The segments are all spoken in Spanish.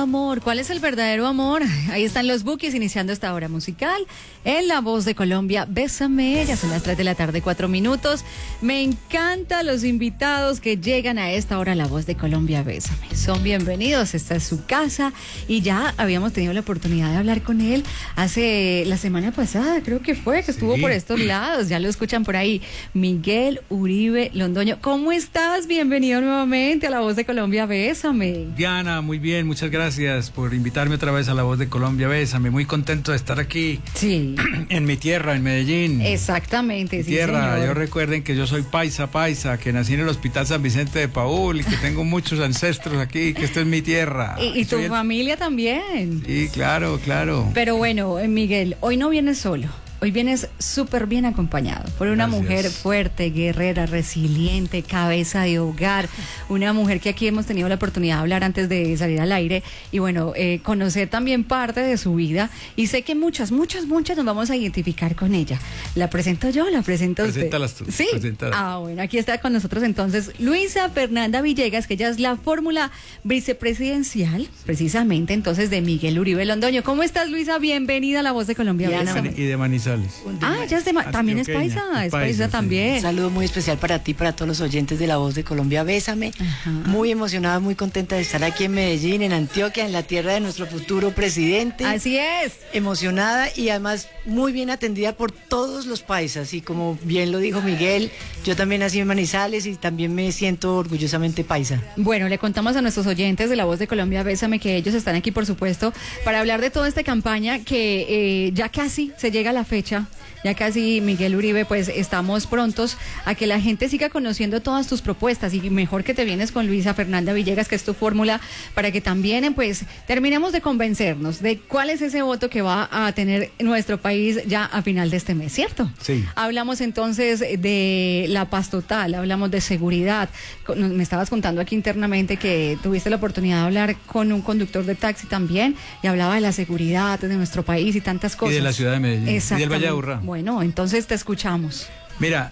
amor. ¿Cuál es el verdadero amor? Ahí están los Bukis iniciando esta hora musical. En La Voz de Colombia, Bésame. Ya son las 3 de la tarde, 4 minutos. Me encantan los invitados que llegan a esta hora a La Voz de Colombia, Bésame. Son bienvenidos, esta es su casa. Y ya habíamos tenido la oportunidad de hablar con él hace la semana pasada, creo que fue, que estuvo por estos lados. Ya lo escuchan por ahí. Miguel Uribe Londoño. ¿Cómo estás? Bienvenido nuevamente a La Voz de Colombia, Bésame. Diana, muy bien, muchas gracias por invitarme otra vez a La Voz de Colombia, Bésame. Muy contento de estar aquí. Sí. En mi tierra, en Medellín. Exactamente, mi sí, tierra. señor. Yo recuerden que yo soy paisa, que nací en el Hospital San Vicente de Paúl y que tengo muchos ancestros aquí, que esto es mi tierra. Y tu familia también. Sí, claro. Pero bueno, Miguel, hoy no vienes solo. Hoy vienes súper bien acompañado por una mujer fuerte, guerrera, resiliente, cabeza de hogar, una mujer que aquí hemos tenido la oportunidad de hablar antes de salir al aire y bueno, conocer también parte de su vida y sé que muchas nos vamos a identificar con ella. ¿La presento yo? ¿La presento usted? Preséntalas tú. Sí. Preséntalas. Bueno, aquí está con nosotros entonces Luisa Fernanda Villegas, que ella es la fórmula vicepresidencial, precisamente entonces de Miguel Uribe Londoño. ¿Cómo estás, Luisa? Bienvenida a La Voz de Colombia. Y de Manizales. Ya es también es paisa también. Un saludo muy especial para ti, para todos los oyentes de La Voz de Colombia, Bésame. Ajá. Muy emocionada, muy contenta de estar aquí en Medellín, en Antioquia, en la tierra de nuestro futuro presidente. Así es. Emocionada y además muy bien atendida por todos los paisas y como bien lo dijo Miguel, yo también nací en Manizales y también me siento orgullosamente paisa. Bueno, le contamos a nuestros oyentes de La Voz de Colombia, Bésame, que ellos están aquí, por supuesto, para hablar de toda esta campaña que ya casi se llega a la fecha. Ya casi, Miguel Uribe, pues estamos prontos a que la gente siga conociendo todas tus propuestas y mejor que te vienes con Luisa Fernanda Villegas, que es tu fórmula, para que también pues terminemos de convencernos de cuál es ese voto que va a tener nuestro país ya a final de este mes, ¿cierto? Sí. Hablamos entonces de la paz total, hablamos de seguridad. Me estabas contando aquí internamente que tuviste la oportunidad de hablar con un conductor de taxi también y hablaba de la seguridad de nuestro país y tantas cosas. Y de la ciudad de Medellín. Y del Valle de Aburrá. Bueno, entonces te escuchamos. Mira,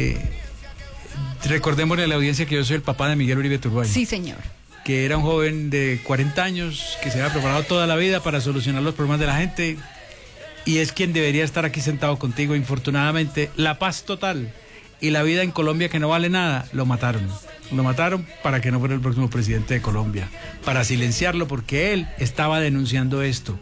recordémosle a la audiencia que yo soy el papá de Miguel Uribe Turbay. Sí, señor. Que era un joven de 40 años que se había preparado toda la vida para solucionar los problemas de la gente y es quien debería estar aquí sentado contigo. Infortunadamente, la paz total y la vida en Colombia que no vale nada, lo mataron. Lo mataron para que no fuera el próximo presidente de Colombia, para silenciarlo porque él estaba denunciando esto.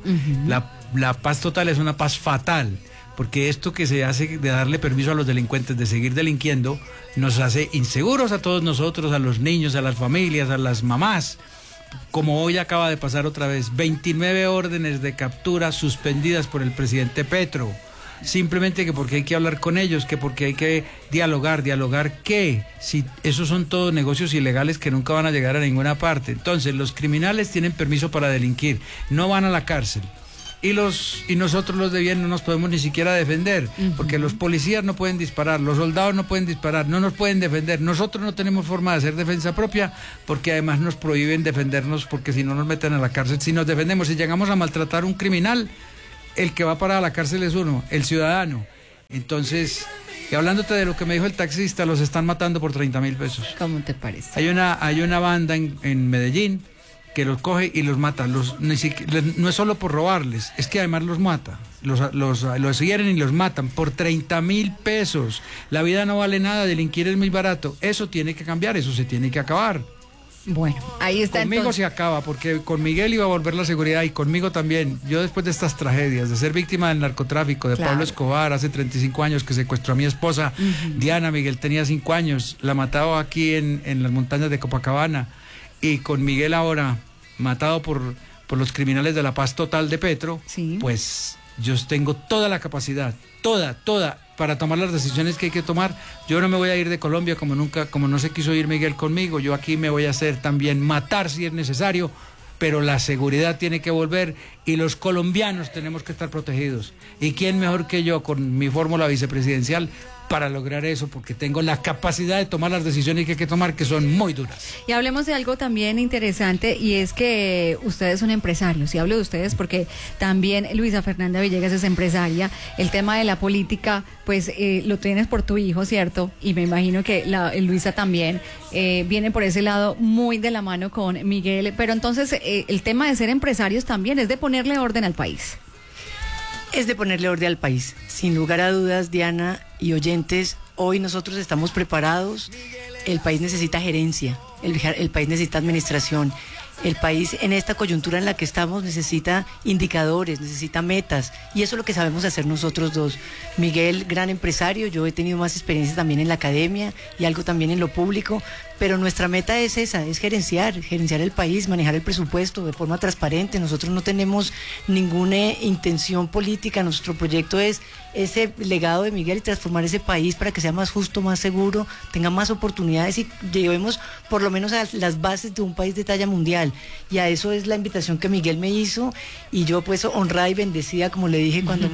La paz total es una paz fatal. Porque esto que se hace de darle permiso a los delincuentes de seguir delinquiendo nos hace inseguros a todos nosotros, a los niños, a las familias, a las mamás. Como hoy acaba de pasar otra vez, 29 órdenes de captura suspendidas por el presidente Petro. Simplemente que porque hay que hablar con ellos, que porque hay que dialogar ¿qué? Si esos son todos negocios ilegales que nunca van a llegar a ninguna parte. Entonces, los criminales tienen permiso para delinquir, no van a la cárcel. Y nosotros los de bien no nos podemos ni siquiera defender, porque los policías no pueden disparar, los soldados no pueden disparar, no nos pueden defender. Nosotros no tenemos forma de hacer defensa propia, porque además nos prohíben defendernos, porque si no nos meten a la cárcel. Si nos defendemos, si llegamos a maltratar a un criminal, el que va para la cárcel es uno, el ciudadano. Entonces, y hablándote de lo que me dijo el taxista, los están matando por 30.000 pesos. ¿Cómo te parece? Hay una banda en Medellín que los coge y los mata. No es solo por robarles, es que además los mata. Los hieren y los matan por 30.000 pesos. La vida no vale nada, delinquir es muy barato. Eso tiene que cambiar, eso se tiene que acabar. Bueno, ahí está. Conmigo entonces se acaba, porque con Miguel iba a volver la seguridad y conmigo también. Yo después de estas tragedias, de ser víctima del narcotráfico, de Pablo Escobar, hace 35 años que secuestró a mi esposa, Diana, Miguel tenía 5 años, la mataba aquí en las montañas de Copacabana. Y con Miguel ahora, matado por los criminales de la paz total de Petro, pues yo tengo toda la capacidad, toda, para tomar las decisiones que hay que tomar. Yo no me voy a ir de Colombia como no se quiso ir Miguel conmigo. Yo aquí me voy a hacer también matar si es necesario, pero la seguridad tiene que volver y los colombianos tenemos que estar protegidos. ¿Y quién mejor que yo con mi fórmula vicepresidencial para lograr eso, porque tengo la capacidad de tomar las decisiones que hay que tomar, que son muy duras. Y hablemos de algo también interesante, y es que ustedes son empresarios, y hablo de ustedes porque también Luisa Fernanda Villegas es empresaria. El tema de la política, pues lo tienes por tu hijo, ¿cierto? Y me imagino que Luisa también viene por ese lado muy de la mano con Miguel, pero entonces el tema de ser empresarios también es de ponerle orden al país. Es de ponerle orden al país. Sin lugar a dudas, Diana y oyentes, hoy nosotros estamos preparados. El país necesita gerencia, el país necesita administración. El país en esta coyuntura en la que estamos necesita indicadores, necesita metas, y eso es lo que sabemos hacer nosotros dos. Miguel, gran empresario, yo he tenido más experiencia también en la academia y algo también en lo público, pero nuestra meta es esa, es gerenciar el país, manejar el presupuesto de forma transparente. Nosotros no tenemos ninguna intención política, nuestro proyecto es ese legado de Miguel y transformar ese país para que sea más justo, más seguro, tenga más oportunidades y llevemos por lo menos a las bases de un país de talla mundial. Y a eso es la invitación que Miguel me hizo, y yo pues honrada y bendecida, como le dije cuando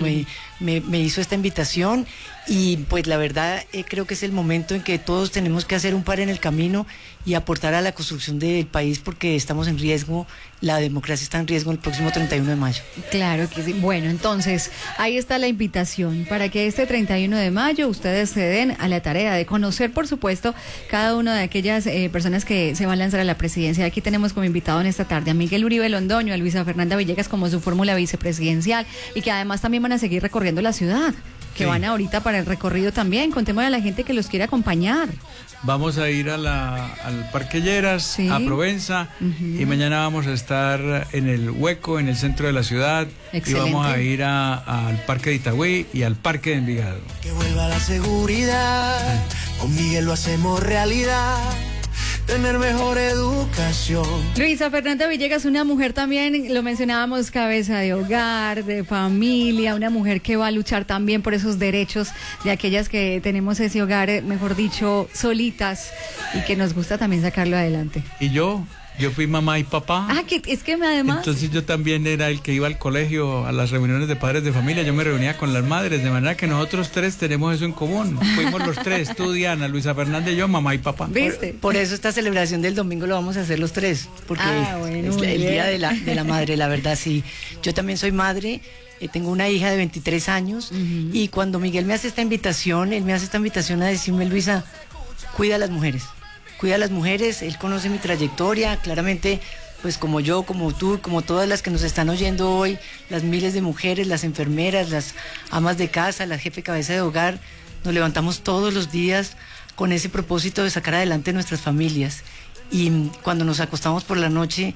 me hizo esta invitación. Y pues la verdad creo que es el momento en que todos tenemos que hacer un par en el camino y aportar a la construcción del país, porque estamos en riesgo, la democracia está en riesgo el próximo 31 de mayo. Claro que sí. Bueno, entonces ahí está la invitación para que este 31 de mayo ustedes se den a la tarea de conocer, por supuesto, cada una de aquellas personas que se van a lanzar a la presidencia. Aquí tenemos como invitado en esta tarde a Miguel Uribe Londoño, a Luisa Fernanda Villegas como su fórmula vicepresidencial, y que además también van a seguir recorriendo la ciudad, que van ahorita para el recorrido también. Contémosle a la gente que los quiere acompañar. Vamos a ir al Parque Lleras, a Provenza, y mañana vamos a estar en el Hueco, en el centro de la ciudad. Excelente. Y vamos a ir al Parque de Itagüí y al Parque de Envigado. Que vuelva la seguridad, con Miguel lo hacemos realidad. Tener mejor educación. Luisa Fernanda Villegas, una mujer también, lo mencionábamos, cabeza de hogar, de familia, una mujer que va a luchar también por esos derechos de aquellas que tenemos ese hogar, mejor dicho, solitas, y que nos gusta también sacarlo adelante. Y yo fui mamá y papá. Que es que además... Entonces yo también era el que iba al colegio, a las reuniones de padres de familia. Yo me reunía con las madres, de manera que nosotros tres tenemos eso en común. Fuimos los tres, tú, Diana, Luisa Fernanda y yo, mamá y papá. ¿Viste? Por eso esta celebración del domingo lo vamos a hacer los tres, porque bueno, es el día de la madre, la verdad, sí. Yo también soy madre. Tengo una hija de 23 años, y cuando Miguel me hace esta invitación, él me hace esta invitación a decirme: Luisa, cuida a las mujeres. Cuida a las mujeres. Él conoce mi trayectoria, claramente, pues como yo, como tú, como todas las que nos están oyendo hoy, las miles de mujeres, las enfermeras, las amas de casa, la jefe cabeza de hogar, nos levantamos todos los días con ese propósito de sacar adelante nuestras familias. Y cuando nos acostamos por la noche,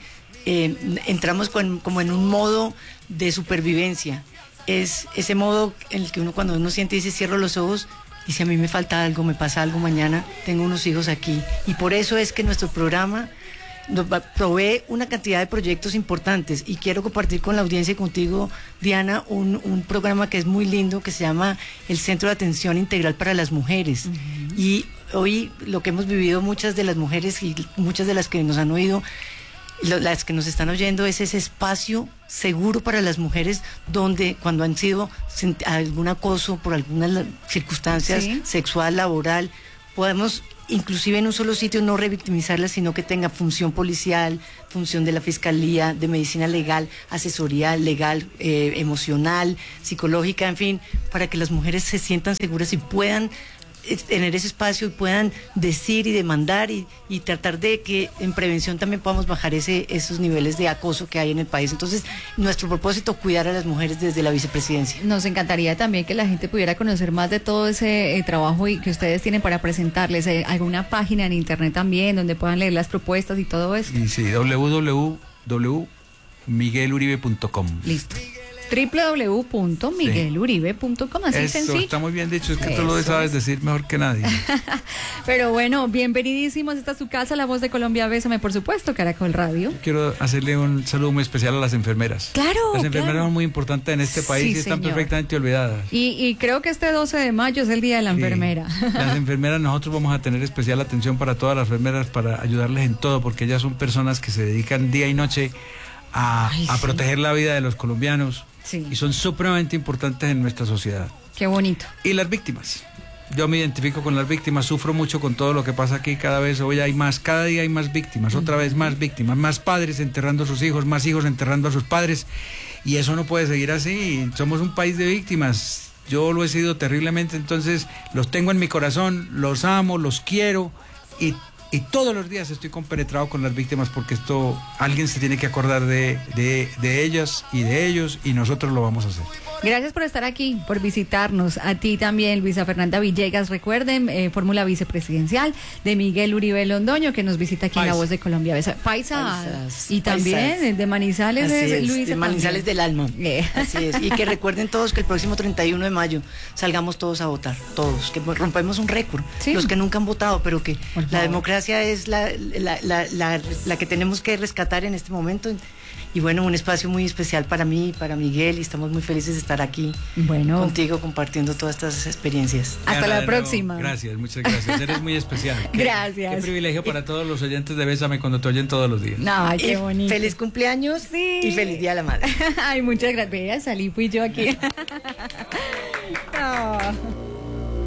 entramos como en un modo de supervivencia. Es ese modo en el que cuando uno siente y dice: cierro los ojos, y si a mí me falta algo, me pasa algo mañana, tengo unos hijos aquí. Y por eso es que nuestro programa nos provee una cantidad de proyectos importantes, y quiero compartir con la audiencia y contigo, Diana, un programa que es muy lindo, que se llama el Centro de Atención Integral para las Mujeres. Y hoy lo que hemos vivido muchas de las mujeres y muchas de las que nos han oído, las que nos están oyendo, es ese espacio seguro para las mujeres, donde cuando han sido algún acoso por algunas circunstancias sexual, laboral, podemos inclusive en un solo sitio no revictimizarlas, sino que tenga función policial, función de la fiscalía, de medicina legal, asesoría legal, emocional, psicológica, en fin, para que las mujeres se sientan seguras y puedan tener ese espacio y puedan decir y demandar y tratar de que en prevención también podamos bajar esos niveles de acoso que hay en el país. Entonces, nuestro propósito, cuidar a las mujeres desde la vicepresidencia. Nos encantaría también que la gente pudiera conocer más de todo ese trabajo y que ustedes tienen para presentarles alguna página en internet también donde puedan leer las propuestas y todo eso. Y sí, www.migueluribe.com. Listo. www.migueluribe.com, así eso, sencillo. Está muy bien dicho, es que tú lo sabes decir mejor que nadie. Pero bueno, bienvenidísimos, esta es su casa, La Voz de Colombia, Bésame, por supuesto, Caracol Radio. Quiero hacerle un saludo muy especial a las enfermeras. Claro, las enfermeras son muy importantes en este país, y están perfectamente olvidadas. Y creo que este 12 de mayo es el Día de la Enfermera. Las enfermeras, nosotros vamos a tener especial atención para todas las enfermeras, para ayudarles en todo, porque ellas son personas que se dedican día y noche a proteger la vida de los colombianos. Sí. Y son supremamente importantes en nuestra sociedad. Qué bonito. Y las víctimas. yo me identifico con las víctimas, sufro mucho con todo lo que pasa aquí, cada día hay más víctimas, otra vez más víctimas, más padres enterrando a sus hijos, más hijos enterrando a sus padres, y eso no puede seguir así. Somos un país de víctimas, yo lo he sido terriblemente, entonces los tengo en mi corazón, los amo, los quiero, y todos los días estoy compenetrado con las víctimas, porque alguien se tiene que acordar de ellas y de ellos, y nosotros lo vamos a hacer. Gracias por estar aquí, por visitarnos. A ti también, Luisa Fernanda Villegas. Recuerden, fórmula vicepresidencial de Miguel Uribe Londoño, que nos visita aquí en La Voz de Colombia. Paisas. Y también el de Manizales es Luisa. De Manizales del alma. Así es. Y que recuerden todos que el próximo 31 de mayo salgamos todos a votar. Todos. Que rompemos un récord. Sí. Los que nunca han votado, pero que la democracia es la que tenemos que rescatar en este momento. Y bueno, un espacio muy especial para mí y para Miguel, y estamos muy felices de estar aquí contigo compartiendo todas estas experiencias. Hasta la próxima. Gracias, muchas gracias. Eres muy especial. Gracias. Qué privilegio para todos los oyentes de Bésame cuando te oyen todos los días. Ay, qué bonito. Feliz cumpleaños y feliz Día de la Madre. Ay, muchas gracias. Salí, fui yo aquí. No.